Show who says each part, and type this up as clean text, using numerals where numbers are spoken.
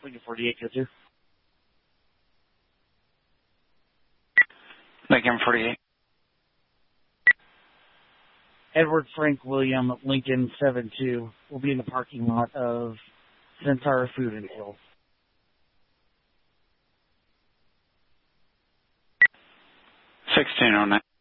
Speaker 1: Lincoln 48, go to.
Speaker 2: Lincoln 48.
Speaker 1: Edward Frank William Lincoln 72 will be in the parking lot of Centaur Food and Grill.
Speaker 2: 1609.